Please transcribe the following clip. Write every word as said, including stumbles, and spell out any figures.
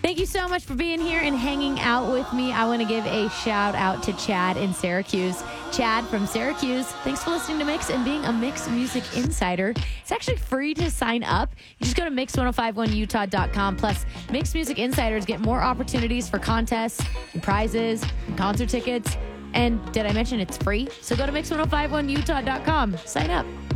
Thank you so much for being here and hanging out with me. I want to give a shout out to Chad in Syracuse. Chad from Syracuse, thanks for listening to Mix and being a Mix Music Insider. It's actually free to sign up. You just go to mix ten fifty-one utah dot com. Plus, Mix Music Insiders get more opportunities for contests and prizes and concert tickets. And did I mention it's free? So go to mix ten fifty-one utah dot com. Sign up.